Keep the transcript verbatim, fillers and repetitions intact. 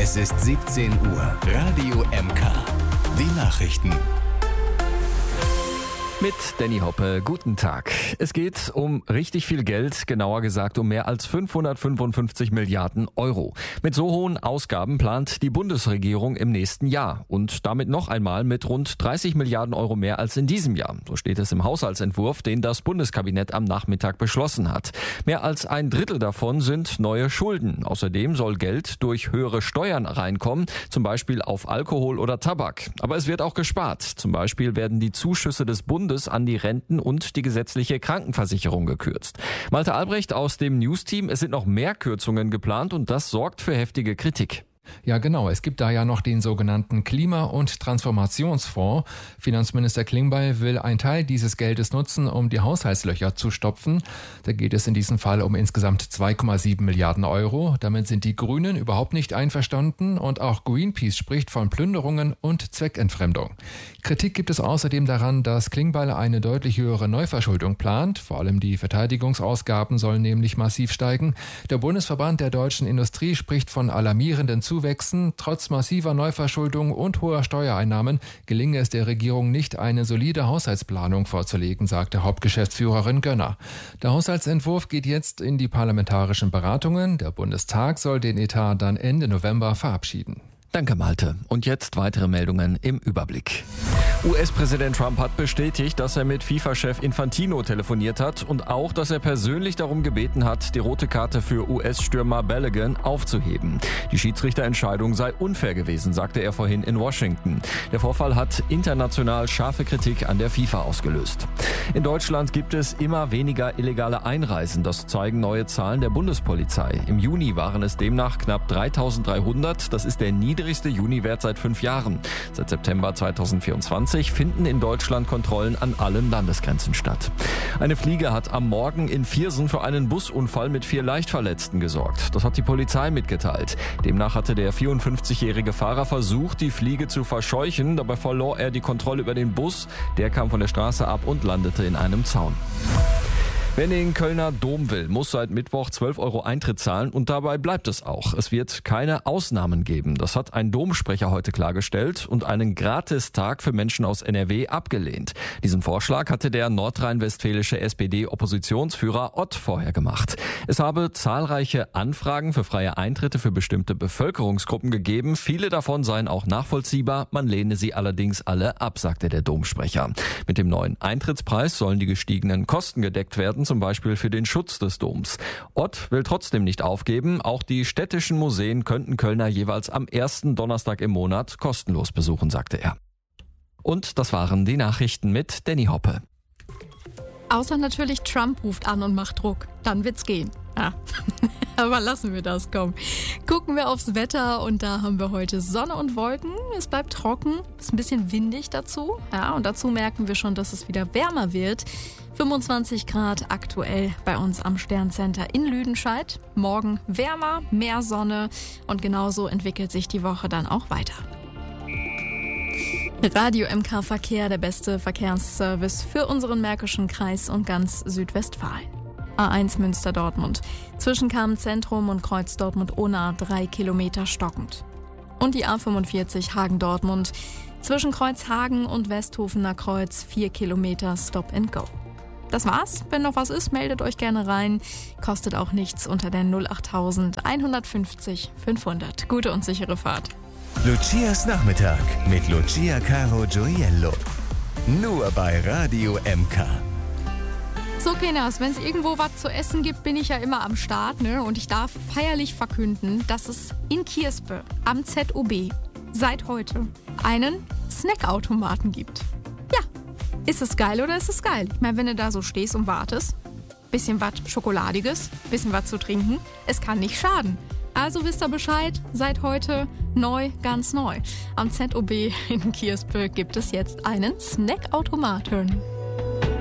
Es ist siebzehn Uhr. Radio M K. Die Nachrichten. Mit Danny Hoppe, guten Tag. Es geht um richtig viel Geld, genauer gesagt um mehr als fünfhundertfünfundfünfzig Milliarden Euro. Mit so hohen Ausgaben plant die Bundesregierung im nächsten Jahr und damit noch einmal mit rund dreißig Milliarden Euro mehr als in diesem Jahr. So steht es im Haushaltsentwurf, den das Bundeskabinett am Nachmittag beschlossen hat. Mehr als ein Drittel davon sind neue Schulden. Außerdem soll Geld durch höhere Steuern reinkommen, zum Beispiel auf Alkohol oder Tabak. Aber es wird auch gespart. Zum Beispiel werden die Zuschüsse des Bundes an die Renten und die gesetzliche Krankenversicherung gekürzt. Malte Albrecht aus dem News-Team, es sind noch mehr Kürzungen geplant und das sorgt für heftige Kritik. Ja, genau. Es gibt da ja noch den sogenannten Klima- und Transformationsfonds. Finanzminister Klingbeil will einen Teil dieses Geldes nutzen, um die Haushaltslöcher zu stopfen. Da geht es in diesem Fall um insgesamt zwei Komma sieben Milliarden Euro. Damit sind die Grünen überhaupt nicht einverstanden und auch Greenpeace spricht von Plünderungen und Zweckentfremdung. Kritik gibt es außerdem daran, dass Klingbeil eine deutlich höhere Neuverschuldung plant. Vor allem die Verteidigungsausgaben sollen nämlich massiv steigen. Der Bundesverband der deutschen Industrie spricht von alarmierenden Zuwächsen. Trotz massiver Neuverschuldung und hoher Steuereinnahmen gelinge es der Regierung nicht, eine solide Haushaltsplanung vorzulegen, sagte Hauptgeschäftsführerin Gönner. Der Haushaltsentwurf geht jetzt in die parlamentarischen Beratungen. Der Bundestag soll den Etat dann Ende November verabschieden. Danke, Malte. Und jetzt weitere Meldungen im Überblick. U S-Präsident Trump hat bestätigt, dass er mit FIFA-Chef Infantino telefoniert hat und auch, dass er persönlich darum gebeten hat, die rote Karte für U S-Stürmer Balogun aufzuheben. Die Schiedsrichterentscheidung sei unfair gewesen, sagte er vorhin in Washington. Der Vorfall hat international scharfe Kritik an der FIFA ausgelöst. In Deutschland gibt es immer weniger illegale Einreisen. Das zeigen neue Zahlen der Bundespolizei. Im Juni waren es demnach knapp dreitausenddreihundert. Das ist der niedrigste Juniwert seit fünf Jahren. Seit September zweitausendvierundzwanzig finden in Deutschland Kontrollen an allen Landesgrenzen statt. Eine Fliege hat am Morgen in Viersen für einen Busunfall mit vier Leichtverletzten gesorgt. Das hat die Polizei mitgeteilt. Demnach hatte der vierundfünfzigjährige Fahrer versucht, die Fliege zu verscheuchen. Dabei verlor er die Kontrolle über den Bus. Der kam von der Straße ab und landete in einem Zaun. Wer in den Kölner Dom will, muss seit Mittwoch zwölf Euro Eintritt zahlen und dabei bleibt es auch. Es wird keine Ausnahmen geben. Das hat ein Domsprecher heute klargestellt und einen Gratistag für Menschen aus N R W abgelehnt. Diesen Vorschlag hatte der nordrhein-westfälische S P D-Oppositionsführer Ott vorher gemacht. Es habe zahlreiche Anfragen für freie Eintritte für bestimmte Bevölkerungsgruppen gegeben. Viele davon seien auch nachvollziehbar. Man lehne sie allerdings alle ab, sagte der Domsprecher. Mit dem neuen Eintrittspreis sollen die gestiegenen Kosten gedeckt werden, zum Beispiel für den Schutz des Doms. Ott will trotzdem nicht aufgeben. Auch die städtischen Museen könnten Kölner jeweils am ersten Donnerstag im Monat kostenlos besuchen, sagte er. Und das waren die Nachrichten mit Danny Hoppe. Außer natürlich Trump ruft an und macht Druck. Dann wird's gehen. Ja. Aber lassen wir das, komm. Gucken wir aufs Wetter und da haben wir heute Sonne und Wolken. Es bleibt trocken, ist ein bisschen windig dazu. Ja, und dazu merken wir schon, dass es wieder wärmer wird. fünfundzwanzig Grad aktuell bei uns am Sterncenter in Lüdenscheid. Morgen wärmer, mehr Sonne und genauso entwickelt sich die Woche dann auch weiter. Radio M K Verkehr, der beste Verkehrsservice für unseren Märkischen Kreis und ganz Südwestfalen. A eins Münster-Dortmund. Zwischen Kamen-Zentrum und Kreuz Dortmund-Unna drei Kilometer stockend. Und die A fünfundvierzig Hagen-Dortmund. Zwischen Kreuz Hagen und Westhofener Kreuz vier Kilometer Stop and Go. Das war's. Wenn noch was ist, meldet euch gerne rein. Kostet auch nichts unter der null acht eins fünfzig fünfhundert. Gute und sichere Fahrt. Lucias Nachmittag mit Lucia Caro Gioiello. Nur bei Radio M K. So, Kinders, wenn es irgendwo was zu essen gibt, bin ich ja immer am Start, ne? Und ich darf feierlich verkünden, dass es in Kirspe am Z O B seit heute einen Snackautomaten gibt. Ja, ist es geil oder ist es geil? Ich meine, wenn du da so stehst und wartest, bisschen was Schokoladiges, bisschen was zu trinken, es kann nicht schaden. Also wisst ihr Bescheid, seit heute neu, ganz neu. Am Z O B in Kirspe gibt es jetzt einen Snackautomaten.